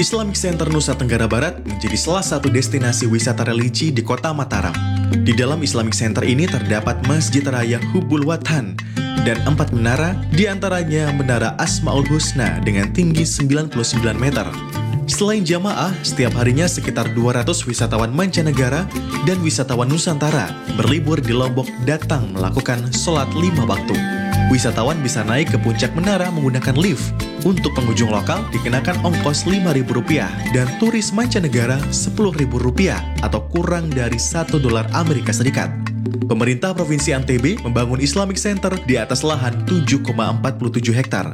Islamic Center Nusa Tenggara Barat menjadi salah satu destinasi wisata religi di kota Mataram. Di dalam Islamic Center ini terdapat Masjid Raya Hubbul Wathan dan 4 menara, diantaranya Menara Asmaul Husna dengan tinggi 99 meter. Selain jamaah, setiap harinya sekitar 200 wisatawan mancanegara dan wisatawan Nusantara berlibur di Lombok datang melakukan sholat 5 waktu. Wisatawan bisa naik ke puncak menara menggunakan lift. Untuk pengunjung lokal dikenakan ongkos Rp5.000 dan turis mancanegara Rp10.000 atau kurang dari $1 Amerika Serikat. Pemerintah Provinsi NTB membangun Islamic Center di atas lahan 7,47 hektar.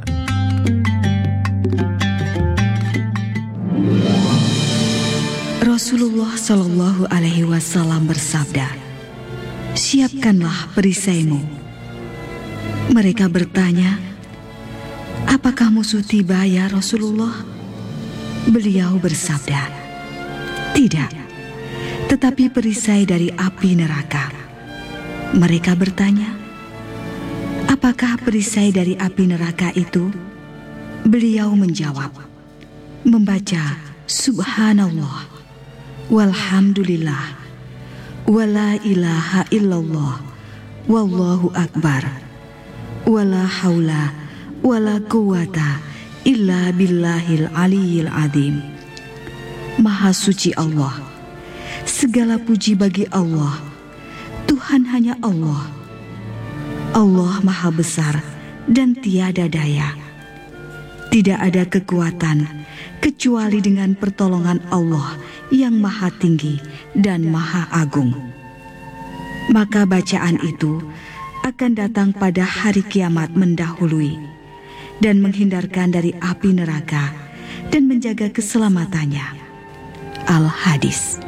Rasulullah Shallallahu Alaihi Wasallam bersabda, "Siapkanlah perisaimu." Mereka bertanya, "Apakah musuh tiba ya Rasulullah?" Beliau bersabda, "Tidak, tetapi perisai dari api neraka." Mereka bertanya, "Apakah perisai dari api neraka itu?" Beliau menjawab, membaca Subhanallah, walhamdulillah, wala ilaha illallah, wallahu akbar, wala haula wala quwata illa billahil aliyil azim. Maha suci Allah, segala puji bagi Allah, Tuhan hanya Allah. Allah maha besar dan tiada daya. Tidak ada kekuatan kecuali dengan pertolongan Allah yang maha tinggi dan maha agung. Maka bacaan itu akan datang pada hari kiamat mendahului dan menghindarkan dari api neraka dan menjaga keselamatannya. Al-Hadis.